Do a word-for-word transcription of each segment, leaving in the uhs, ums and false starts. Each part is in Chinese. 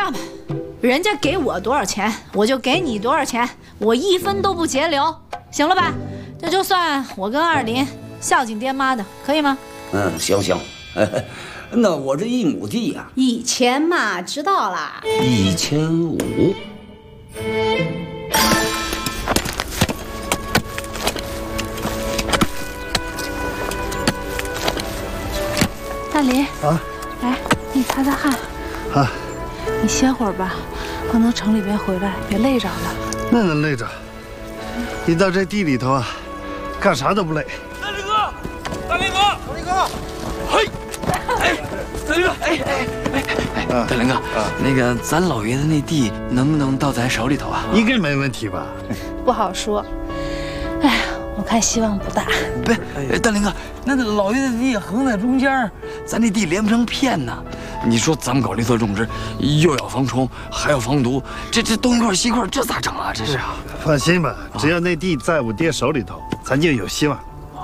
样吧，人家给我多少钱，我就给你多少钱，我一分都不节流，行了吧？这就算我跟二林孝敬爹妈的，可以吗？ 嗯，行行。那我这一亩地呀、啊， 以前嘛，知道啦， 一千五。 大林啊， 来，你擦擦汗。 啊， 你歇会儿吧，刚从城里边回来，别累着了。 那能累着？你到这地里头啊，干啥都不累。 大林哥，大林哥，大林哥，嘿，哎，大林哥，哎哎哎哎，大林哥，那个咱老爷子那地能不能到咱手里头啊？ 应该没问题吧？ 不好说。哎呀，我看希望不大。 不是，大林哥，那老爷子地横在中间，咱这地连不成片呢。你说咱们搞绿色种植，又要防虫，还要防毒，这这东一块西一块，这咋整啊？这是。 放心吧，只要那地在我爹手里头，咱就有希望。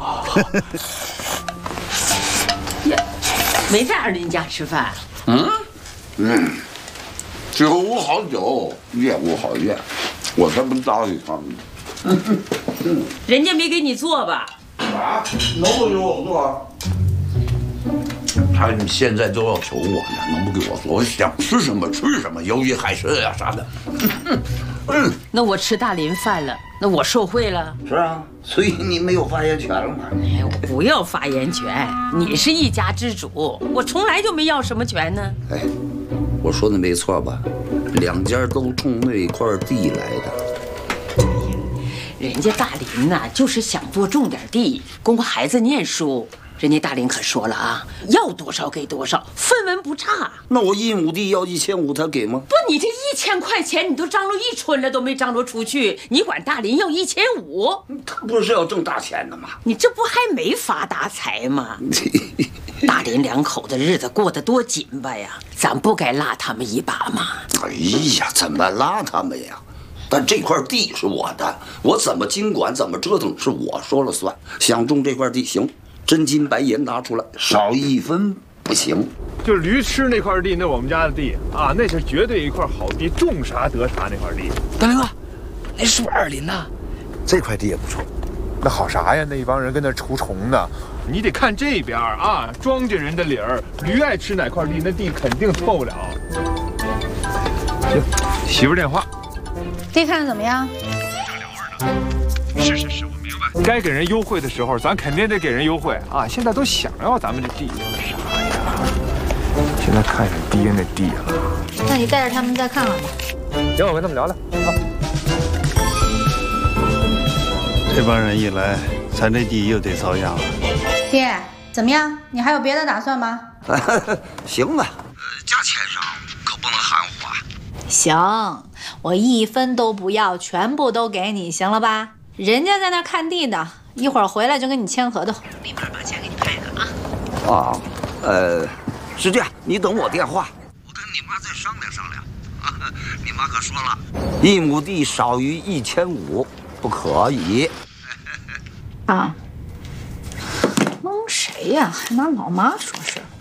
呀，没在二林家吃饭？ 嗯嗯，酒无好酒，夜无好夜，我才不搭理他们。 人家没给你做吧？ 啊，能不给我做？他们现在都要求我呢，能不给我做？我想吃什么吃什么，鱿鱼海参呀啥的。 嗯，那我吃大林饭了，那我受贿了。 是啊，所以你没有发言权了嘛？ 哎，我不要发言权，你是一家之主，我从来就没要什么权呢。 哎，我说的没错吧？两家都冲那块地来的。 人家大林呐、啊，就是想多种点地，供孩子念书。人家大林可说了啊，要多少给多少，分文不差。 那我一亩地要一千五，他给吗？ 不，你这一千块钱你都张罗一春了，都没张罗出去，你管大林要一千五？ 他不是要挣大钱的吗？ 你这不还没发大财吗？大林两口子日子过得多紧巴呀，咱不该拉他们一把吗？ 哎呀，怎么拉他们呀？但这块地是我的，我怎么经管怎么折腾是我说了算。想种这块地行，真金白银拿出来，少一分不行。 就驴吃那块地，那我们家的地啊，那是绝对一块好地，种啥得啥那块地。 大林哥，那是不是二林呐？ 这块地也不错。那好啥呀？那一帮人跟那除虫呢。 你得看这边啊，庄稼人的理儿，驴爱吃哪块地，那地肯定错不了。行，媳妇电话。 地看怎么样？ 是是是，我明白。该给人优惠的时候，咱肯定得给人优惠啊！现在都想要咱们这地，啥呀？ 现在看上爹那地了。 那你带着他们再看看吧。 行，我跟他们聊聊啊。 这帮人一来，咱这地又得遭殃了。 爹，怎么样？你还有别的打算吗？ 行吧，呃，价钱上可不能含糊啊。 行，我一分都不要，全部都给你，行了吧？人家在那看地的，一会儿回来就跟你签合同，立马把钱给你拍了啊！ 啊，呃，是这样，你等我电话，我跟你妈再商量商量。啊、你妈可说了，一亩地少于一千五不可以。 啊，蒙谁呀？还拿老妈说事。